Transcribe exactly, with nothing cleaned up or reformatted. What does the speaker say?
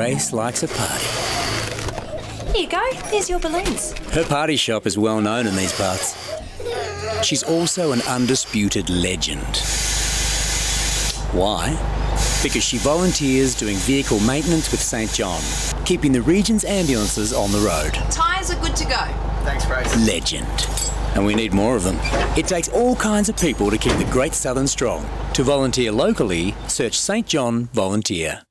Grace likes a party. Here you go. Here's your balloons. Her party shop is well known in these parts. She's also an undisputed legend. Why? Because she volunteers doing vehicle maintenance with Saint John, keeping the region's ambulances on the road. Tyres are good to go. Thanks, Grace. Legend. And we need more of them. It takes all kinds of people to keep the Great Southern strong. To volunteer locally, search Saint John Volunteer.